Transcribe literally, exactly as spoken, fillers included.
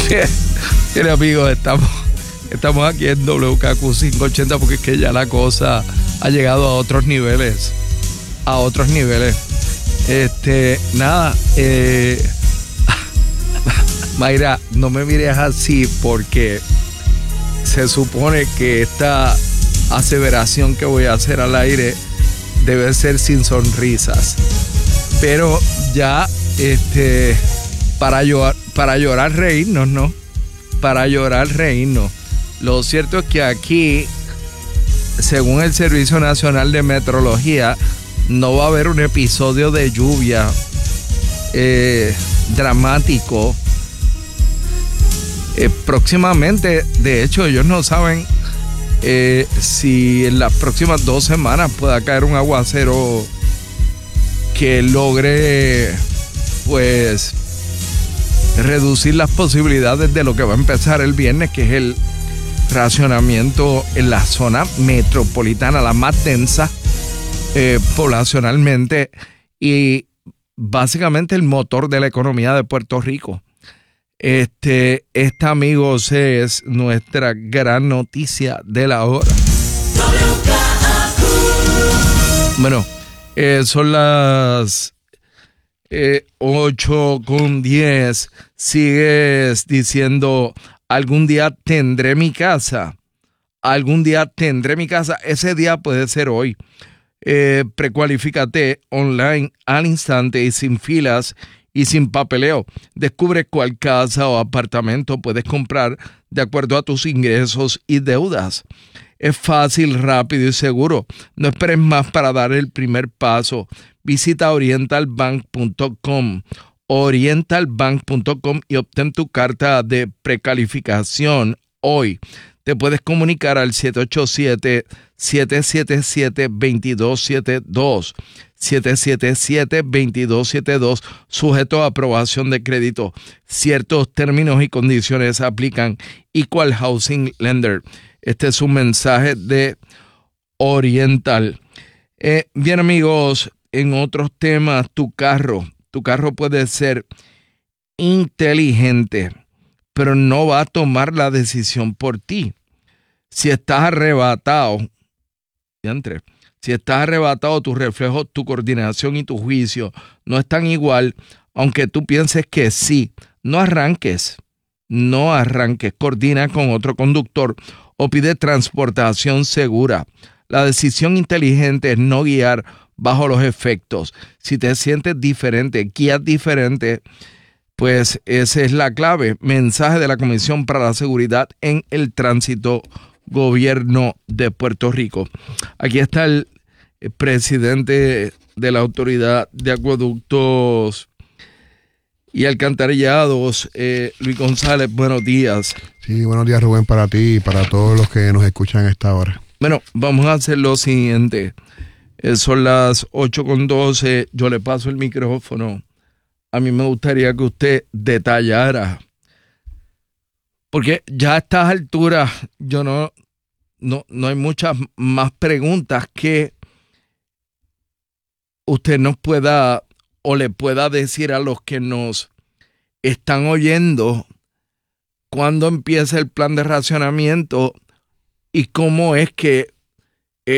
Mire, amigos, estamos, estamos aquí en W K Q quinientos ochenta porque es que ya la cosa ha llegado a otros niveles. A otros niveles. Este, nada, eh, Mayra, no me mires así porque se supone que esta aseveración que voy a hacer al aire debe ser sin sonrisas. Pero ya, este, para llorar, para llorar, reírnos, ¿no? Para llorar, reírnos. Lo cierto es que aquí, según el Servicio Nacional de Meteorología, no va a haber un episodio de lluvia eh, dramático eh, próximamente. De hecho, ellos no saben eh, si en las próximas dos semanas pueda caer un aguacero que logre, pues, reducir las posibilidades de lo que va a empezar el viernes, que es el racionamiento en la zona metropolitana, la más densa eh, poblacionalmente y básicamente el motor de la economía de Puerto Rico. Este, esta, amigos, es nuestra gran noticia de la hora. Bueno, eh, son las eh, ocho con diez. Sigues diciendo, algún día tendré mi casa. Algún día tendré mi casa. Ese día puede ser hoy. Eh, precualifícate online al instante y sin filas y sin papeleo. Descubre cuál casa o apartamento puedes comprar de acuerdo a tus ingresos y deudas. Es fácil, rápido y seguro. No esperes más para dar el primer paso. Visita oriental bank punto com, oriental bank punto com y obtén tu carta de precalificación hoy. Te puedes comunicar al siete ocho siete, siete siete siete, dos dos siete dos, siete siete siete, dos dos siete dos, sujeto a aprobación de crédito. Ciertos términos y condiciones aplican. Equal Housing Lender. Este es un mensaje de Oriental. Eh, bien, amigos, en otros temas, tu carro, tu carro puede ser inteligente, pero no va a tomar la decisión por ti. Si estás arrebatado, entre, si estás arrebatado, tus reflejos, tu coordinación y tu juicio no están igual, aunque tú pienses que sí. No arranques, no arranques, coordina con otro conductor o pide transportación segura. La decisión inteligente es no guiar bajo los efectos. Si te sientes diferente, guías diferente, pues esa es la clave. Mensaje de la Comisión para la Seguridad en el Tránsito, Gobierno de Puerto Rico. Aquí está el presidente de la Autoridad de Acueductos y Alcantarillados, eh, Luis González. Buenos días. Sí, buenos días, Rubén, para ti y para todos los que nos escuchan a esta hora. Bueno, vamos a hacer lo siguiente. Eh, son las ocho con doce. Yo le paso el micrófono. A mí me gustaría que usted detallara, porque ya a estas alturas yo no, no, no hay muchas más preguntas que usted nos pueda o le pueda decir a los que nos están oyendo cuándo empieza el plan de racionamiento y cómo es que